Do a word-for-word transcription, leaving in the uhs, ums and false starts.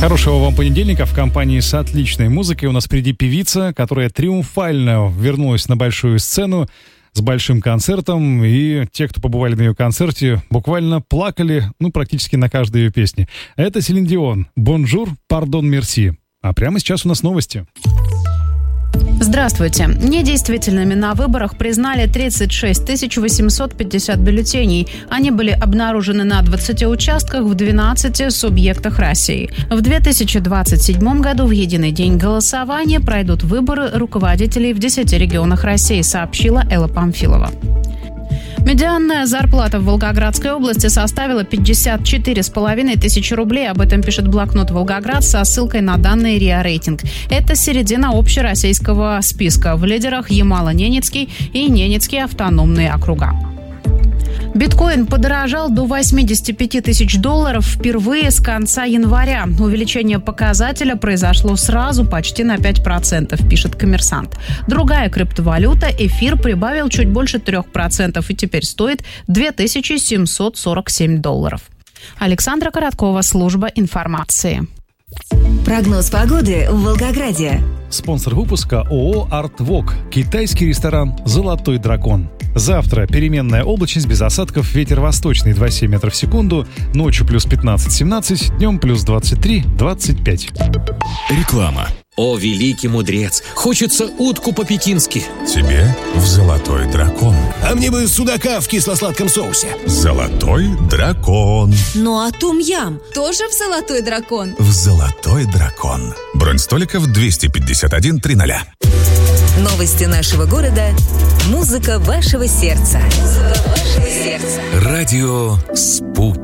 Хорошего вам понедельника в компании с отличной музыкой. У нас впереди певица, которая триумфально вернулась на большую сцену с большим концертом. И те, кто побывали на ее концерте, буквально плакали, ну, практически на каждой ее песне. Это Селин Дион. Бонжур, пардон, мерси. А прямо сейчас у нас новости. Здравствуйте. Недействительными на выборах признали тридцать шесть тысяч восемьсот пятьдесят бюллетеней. Они были обнаружены на двадцати участках в двенадцати субъектах России. В две тысячи двадцать седьмом году в единый день голосования пройдут выборы руководителей в десяти регионах России, сообщила Элла Памфилова. Медианная зарплата в Волгоградской области составила пятьдесят четыре с половиной тысячи рублей. Об этом пишет блокнот «Волгоград» со ссылкой на данные РИА Рейтинг. Это середина общероссийского списка. В лидерах Ямало-Ненецкий и Ненецкий автономные округа. Биткоин подорожал до восемьдесят пять тысяч долларов впервые с конца января. Увеличение показателя произошло сразу почти на пять процентов, пишет «Коммерсант». Другая криптовалюта, эфир, прибавил чуть больше трех процентов и теперь стоит две тысячи семьсот сорок семь долларов. Александра Короткова, служба информации. Прогноз погоды в Волгограде. Спонсор выпуска ООО «Артвок». Китайский ресторан «Золотой дракон». Завтра переменная облачность без осадков, ветер восточный два целых семь метров в секунду, ночью плюс пятнадцать-семнадцать, днем плюс двадцать три - двадцать пять. Реклама. О, великий мудрец, хочется утку по-пекински. Тебе в «Золотой дракон». А мне бы судака в кисло-сладком соусе. «Золотой дракон». Ну а тум-ям тоже в «Золотой дракон». В «Золотой дракон». Бронь столиков двести пятьдесят один триста. Новости нашего города. Музыка вашего сердца. Музыка вашего сердца. Радио «Спутник».